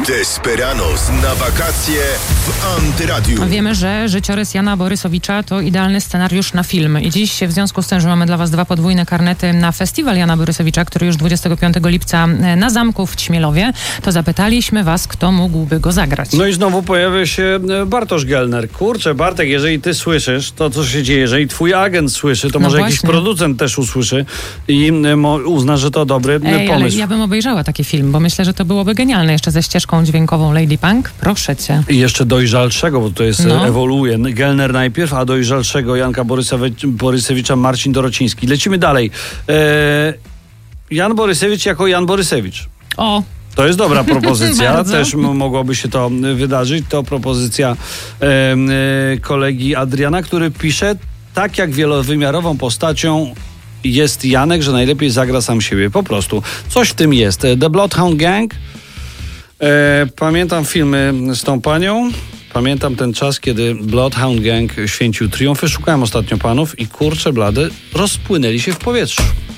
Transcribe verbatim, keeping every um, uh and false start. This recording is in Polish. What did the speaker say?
Desperados na wakacje w Antyradiu. Wiemy, że życiorys Jana Borysowicza to idealny scenariusz na film. I dziś w związku z tym, że mamy dla was dwa podwójne karnety na festiwal Jana Borysowicza, który już dwudziestego piątego lipca na Zamku w Ćmielowie, to zapytaliśmy was, kto mógłby go zagrać. No i znowu pojawia się Bartosz Gelner. Kurczę, Bartek, jeżeli ty słyszysz to, co się dzieje, jeżeli twój agent słyszy, to no może właśnie. jakiś producent też usłyszy i mo- uzna, że to dobry Ej, pomysł. ale ja bym obejrzała taki film, bo myślę, że to byłoby genialne. Jeszcze ze ścieżką dźwiękową Lady Punk. Proszę cię. I jeszcze dojrzalszego, bo to jest No. ewoluuje. Gelner najpierw, a dojrzalszego Janka Borysowicza, Borysewicza Marcin Dorociński. Lecimy dalej. E, Jan Borysewicz jako Jan Borysewicz. O! To jest dobra propozycja, Bardzo. też m- mogłoby się to wydarzyć. To propozycja e, e, kolegi Adriana, który pisze, tak jak wielowymiarową postacią jest Janek, że najlepiej zagra sam siebie. Po prostu. Coś w tym jest. The Bloodhound Gang. E, pamiętam filmy z tą panią. Pamiętam ten czas, kiedy Bloodhound Gang święcił triumfy. Szukałem ostatnio panów i kurczę blady rozpłynęli się w powietrzu.